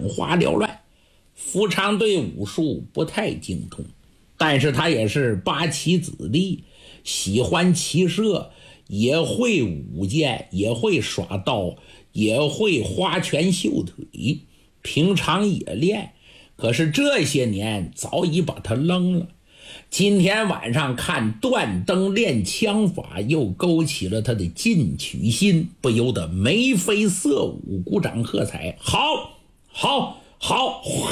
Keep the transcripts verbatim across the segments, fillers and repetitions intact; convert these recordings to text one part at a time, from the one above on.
花缭乱。夫常对武术不太精通，但是他也是八旗子弟，喜欢骑射，也会舞剑，也会耍刀，也会花拳绣腿，平常也练，可是这些年早已把他扔了。今天晚上看段登练枪法，又勾起了他的进取心，不由得眉飞色舞，鼓掌喝彩。好好好！哗！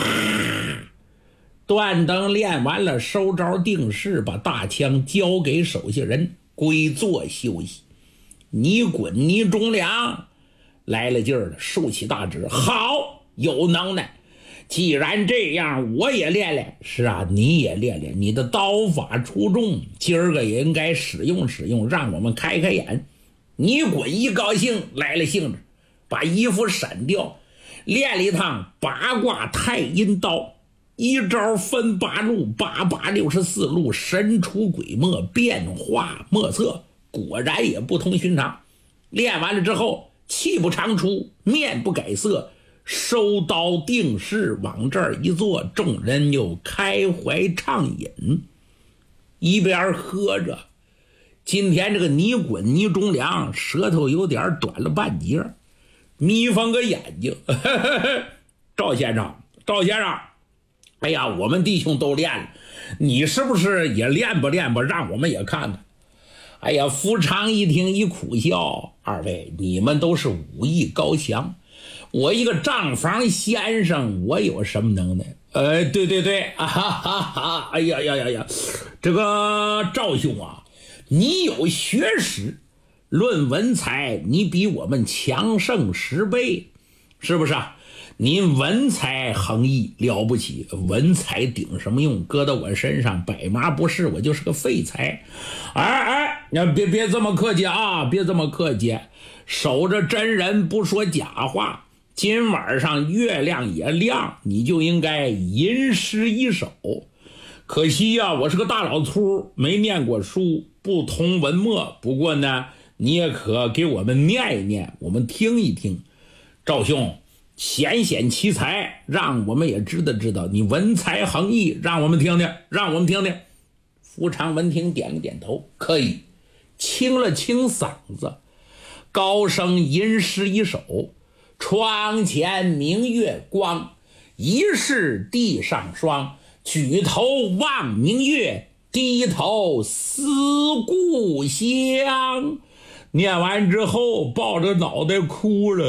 段登练完了，收招定势，把大枪交给手下人，归坐休息。你滚你忠良来了劲儿了，竖起大指，好，有能耐。既然这样，我也练练。是啊，你也练练，你的刀法出众，今儿个也应该使用使用，让我们开开眼。你滚一高兴，来了兴致，把衣服闪掉，练了一趟八卦太阴刀，一招分八路，八八六十四路，神出鬼没，变化莫测，果然也不同寻常。练完了之后，气不长出，面不改色，收刀定势，往这儿一坐，众人又开怀畅饮，一边喝着。今天这个你滚你忠良舌头有点短了半截，眯缝个眼睛。赵先生赵先生哎呀，我们弟兄都练了，你是不是也练吧练吧，让我们也看看。哎呀，夫常一听一苦笑，二位你们都是武艺高强，我一个账房先生，我有什么能耐？呃，对对对，啊哈哈哈！哎呀呀呀呀，这个赵兄啊，你有学识，论文采，你比我们强胜十倍，是不是啊？您文采横溢了不起，文采顶什么用？搁到我身上百麻不是，我就是个废材。哎哎，你别别这么客气啊，别这么客气，守着真人不说假话。今晚上月亮也亮，你就应该吟诗一首。可惜呀、啊，我是个大老粗，没念过书，不通文墨。不过呢，你也可给我们念一念，我们听一听。赵兄，显显奇才，让我们也知道知道你文才横溢，让我们听听，让我们听听。夫常闻听点了点头，可以。清了清嗓子，高声吟诗一首。窗前明月光，疑是地上霜。举头望明月，低头思故乡。念完之后抱着脑袋哭了。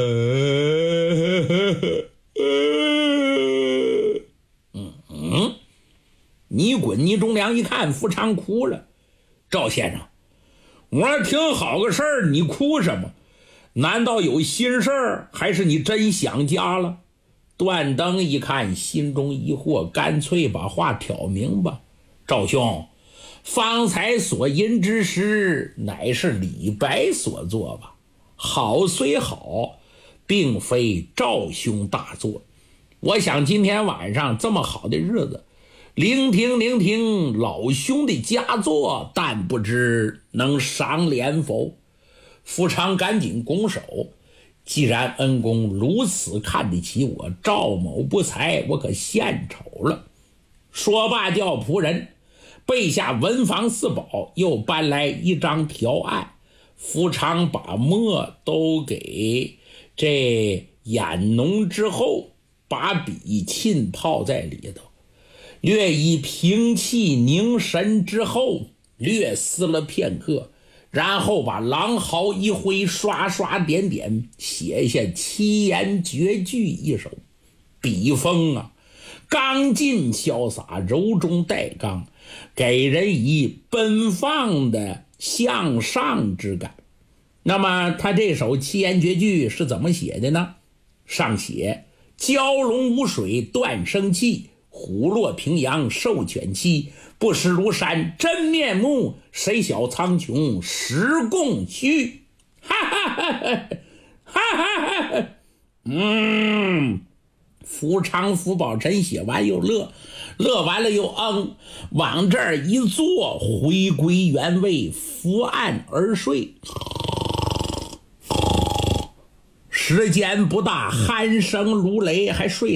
嗯嗯，你滚你忠良一看夫常哭了。赵先生，我挺好个事儿，你哭什么？难道有心事儿，还是你真想家了？段登一看心中疑惑，干脆把话挑明吧。赵兄，方才所吟之诗乃是李白所作吧？好虽好，并非赵兄大作。我想今天晚上这么好的日子，聆听聆听老兄的佳作，但不知能赏脸否？夫常赶紧拱手，既然恩公如此看得起我，赵某不才，我可献丑了。说罢叫仆人备下文房四宝，又搬来一张条案。夫常把墨都给这眼浓之后，把笔浸泡在里头，略一平气凝神之后，略思了片刻，然后把狼毫一挥，刷刷点点写下七言绝句一首。笔锋啊，刚劲潇洒，柔中带刚，给人以奔放的向上之感。那么他这首七言绝句是怎么写的呢？上写：蛟龙无水断生气，虎落平阳受犬欺，不识庐山真面目，谁晓苍穹实共虚。哈哈哈哈哈哈哈！嗯，夫常福宝臣写完又乐，乐完了又嗯，往这儿一坐，回归原位，伏案而睡。时间不大，鼾声如雷，还睡